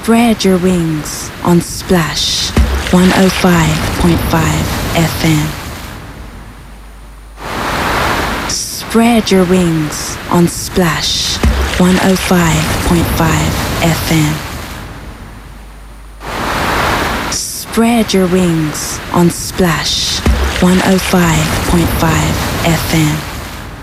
Spread your wings on Splash 105.5 FM. Spread your wings on Splash 105.5 FM. Spread your wings on Splash 105.5 FM.